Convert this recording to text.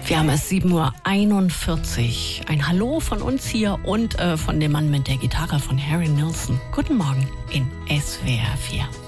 Wir haben es 7:41 Uhr. Ein Hallo von uns hier und von dem Mann mit der Gitarre von Harry Nilsson. Guten Morgen in SWR 4.